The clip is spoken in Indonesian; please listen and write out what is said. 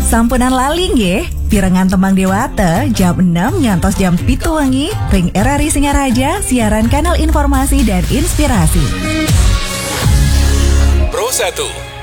Sampunan laling ye, pirengan tembang dewata, jam 6 ngantos jam 7 wengi, ring RRI Singaraja, siaran kanal informasi dan inspirasi. Pro 1